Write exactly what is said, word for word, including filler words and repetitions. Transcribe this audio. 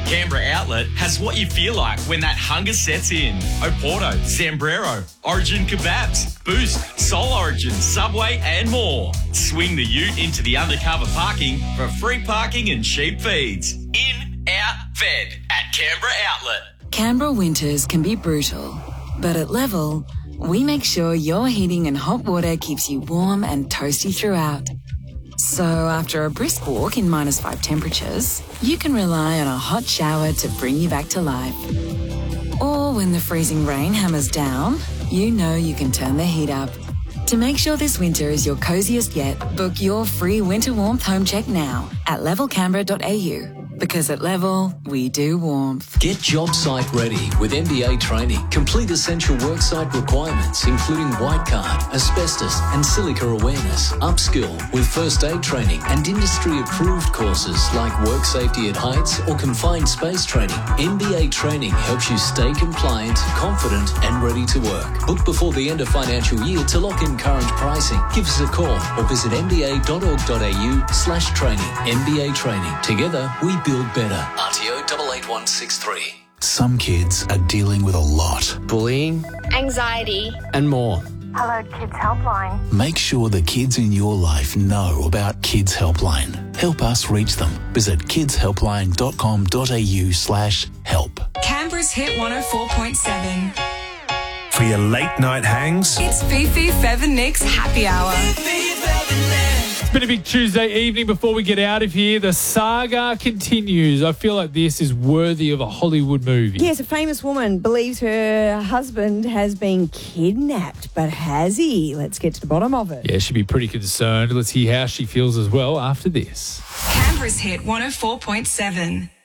Canberra Outlet has what you feel like when that hunger sets in. Oporto, Zambrero, Origin Kebabs, Boost, Soul Origin, Subway and more. Swing the ute into the undercover parking for free parking and cheap feeds. In, out, fed at Canberra Outlet. Canberra winters can be brutal, but at Level, we make sure your heating and hot water keeps you warm and toasty throughout. So after a brisk walk in minus five temperatures, you can rely on a hot shower to bring you back to life. Or when the freezing rain hammers down, you know you can turn the heat up. To make sure this winter is your coziest yet, book your free winter warmth home check now at level canberra dot a u. Because at Level, we do warmth. Get job site ready with M B A training. Complete essential worksite requirements, including white card, asbestos and silica awareness. Upskill with first aid training and industry-approved courses like work safety at heights or confined space training. M B A training helps you stay compliant, confident and ready to work. Book before the end of financial year to lock in current pricing. Give us a call or visit m b a dot org dot a u slash training. M B A training. Together, we build better. R T O eight eight one six three. Some kids are dealing with a lot. Bullying, anxiety, and more. Hello Kids Helpline. Make sure the kids in your life know about Kids Helpline. Help us reach them. Visit kids helpline dot com dot a u slash help. Canberra's Hit one oh four point seven. For your late night hangs, It's Fifi, Fev and Nick's Happy Hour. It's been a big Tuesday evening. Before we get out of here, the saga continues. I feel like this is worthy of a Hollywood movie. Yes, a famous woman believes her husband has been kidnapped, but has he? Let's get to the bottom of it. Yeah, she'd be pretty concerned. Let's hear how she feels as well after this. Canberra's Hit one oh four point seven.